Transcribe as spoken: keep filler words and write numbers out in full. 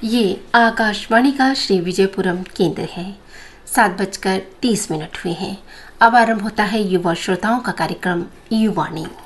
ये आकाशवाणी का श्री विजयपुरम केंद्र है। सात बजकर तीस मिनट हुए हैं। अब आरंभ होता है युवा श्रोताओं का कार्यक्रम युवाणी।